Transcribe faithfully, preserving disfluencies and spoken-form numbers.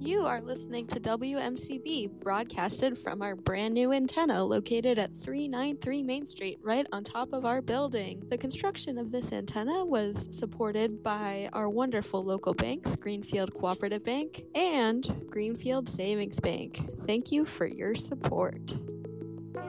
You are listening to W M C B, broadcasted from our brand new antenna located at three ninety-three Main Street, right on top of our building. The construction of this antenna was supported by our wonderful local banks, Greenfield Cooperative Bank and Greenfield Savings Bank. Thank you for your support.